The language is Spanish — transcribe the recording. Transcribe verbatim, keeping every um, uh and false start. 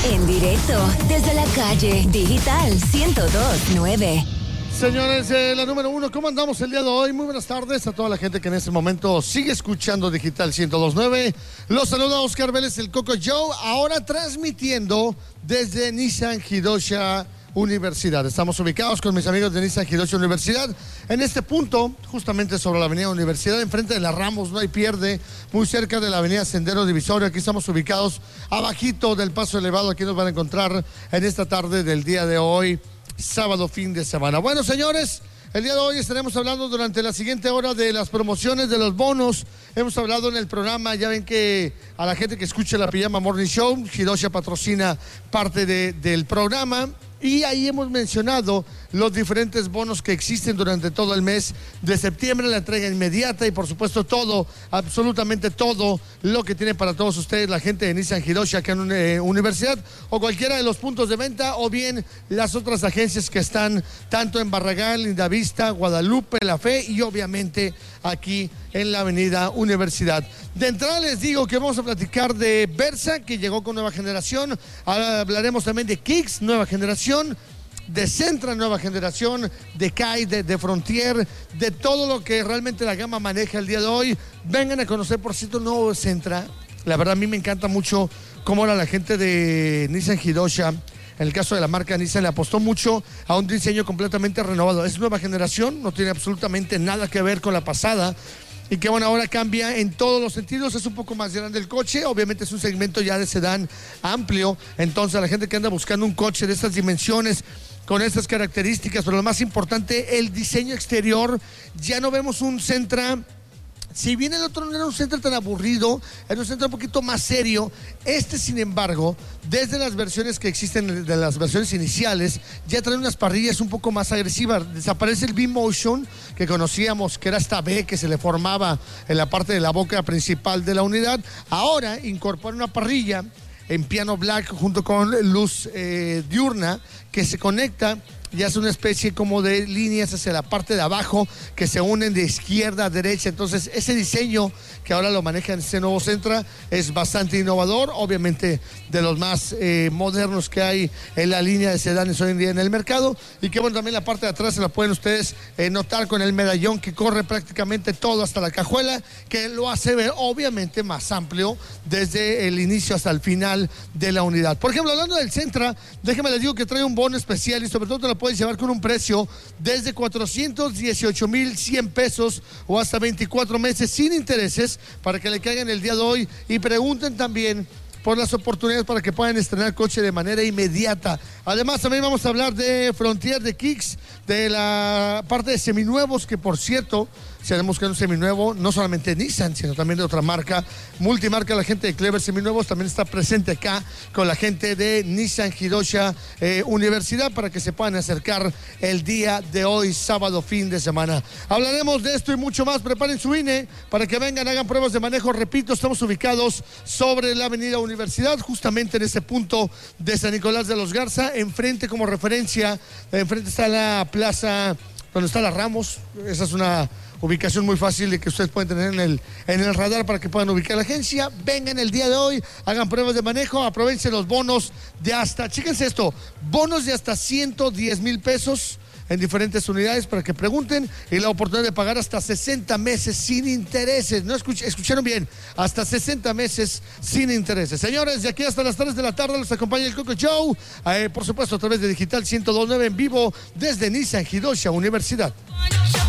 En directo desde la calle Digital ciento dos punto nueve. Señores, eh, la número uno, ¿cómo andamos el día de hoy? Muy buenas tardes a toda la gente que en este momento sigue escuchando Digital ciento dos punto nueve. Los saluda Oscar Vélez, el Coco Joe, ahora transmitiendo desde Nissan Hidosha Universidad. Estamos ubicados con mis amigos de Nissan Hidosha Universidad en este punto, justamente sobre la avenida Universidad, enfrente de la Ramos, no hay pierde, muy cerca de la avenida Sendero Divisorio. Aquí estamos ubicados abajito del paso elevado. Aquí nos van a encontrar en esta tarde del día de hoy, sábado, fin de semana. Bueno, señores, el día de hoy estaremos hablando durante la siguiente hora de las promociones de los bonos. Hemos hablado en el programa, ya ven que a la gente que escucha la Pijama Morning Show, Hidosha patrocina parte de, del programa. Y ahí hemos mencionado los diferentes bonos que existen durante todo el mes de septiembre, la entrega inmediata y por supuesto todo, absolutamente todo lo que tiene para todos ustedes la gente de Nissan Hidosha acá en una eh, universidad o cualquiera de los puntos de venta o bien las otras agencias que están tanto en Barragán, Lindavista, Guadalupe, La Fe y obviamente aquí en la avenida Universidad. De entrada les digo que vamos a platicar de Versa, que llegó con nueva generación. Ahora hablaremos también de Kicks, nueva generación, de Sentra, nueva generación, de Kai, de, de Frontier, de todo lo que realmente la gama maneja el día de hoy. Vengan a conocer, por cierto, el nuevo Sentra. La verdad, a mí me encanta mucho cómo era la gente de Nissan Hidosha. En el caso de la marca Nissan, le apostó mucho a un diseño completamente renovado. Es nueva generación, no tiene absolutamente nada que ver con la pasada. Y que bueno, ahora cambia en todos los sentidos, es un poco más grande el coche, obviamente es un segmento ya de sedán amplio, entonces a la gente que anda buscando un coche de estas dimensiones, con estas características, pero lo más importante, el diseño exterior, ya no vemos un Sentra. Si bien el otro no era un Sentra tan aburrido, era un Sentra un poquito más serio, este sin embargo, desde las versiones que existen, de las versiones iniciales, ya trae unas parrillas un poco más agresivas. Desaparece el V-Motion que conocíamos, que era esta V que se le formaba en la parte de la boca principal de la unidad. Ahora incorpora una parrilla en piano black junto con luz eh, diurna que se conecta y hace una especie como de líneas hacia la parte de abajo que se unen de izquierda a derecha. Entonces ese diseño que ahora lo maneja en este nuevo Sentra es bastante innovador, obviamente de los más eh, modernos que hay en la línea de sedanes hoy en día en el mercado. Y que bueno, también la parte de atrás se la pueden ustedes eh, notar con el medallón que corre prácticamente todo hasta la cajuela, que lo hace ver obviamente más amplio desde el inicio hasta el final de la unidad. Por ejemplo, hablando del Sentra, déjenme les digo que trae un bono especial y sobre todo te lo puedes llevar con un precio desde cuatrocientos dieciocho mil cien pesos o hasta veinticuatro meses sin intereses para que le caigan el día de hoy y pregunten también por las oportunidades para que puedan estrenar coche de manera inmediata. Además, también vamos a hablar de Frontier, de Kicks, de la parte de seminuevos, que por cierto, si andamos buscando un seminuevo, no solamente de Nissan, sino también de otra marca, multimarca. La gente de Clever Seminuevos también está presente acá con la gente de Nissan Hidosha eh, Universidad para que se puedan acercar el día de hoy, sábado, fin de semana. Hablaremos de esto y mucho más. Preparen su I N E para que vengan, hagan pruebas de manejo. Repito, estamos ubicados sobre la avenida Universidad, justamente en ese punto de San Nicolás de los Garza, enfrente como referencia, enfrente está la plaza donde está la Ramos. Esa es una ubicación muy fácil de que ustedes pueden tener en el, en el radar para que puedan ubicar la agencia. Vengan el día de hoy, hagan pruebas de manejo, aprovechen los bonos de hasta, chíquense esto, bonos de hasta ciento diez mil pesos en diferentes unidades para que pregunten y la oportunidad de pagar hasta sesenta meses sin intereses. No escuch escucharon bien, hasta sesenta meses sin intereses. Señores, de aquí hasta las tres de la tarde los acompaña el Coco Show, eh, por supuesto a través de Digital ciento dos punto nueve en vivo desde Nissan Hidosha Universidad.